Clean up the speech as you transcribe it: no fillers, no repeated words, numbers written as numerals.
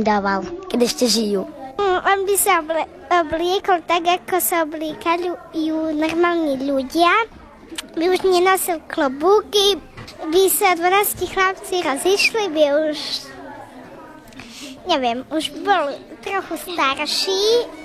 dával, keď ešte žijú? On by sa obliekol tak, ako sa obliekajú normálni ľudia. By už nenosil klobúky, by sa 12 chlapci rozišli, by už, neviem, už bol trochu starší